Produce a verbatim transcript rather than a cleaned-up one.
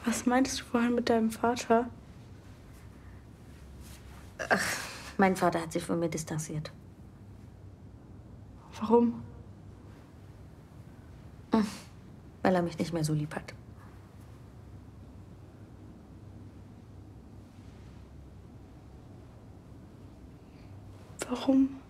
Was meintest du vorhin mit deinem Vater? Ach, mein Vater hat sich von mir distanziert. Warum? Weil er mich nicht mehr so lieb hat. Warum?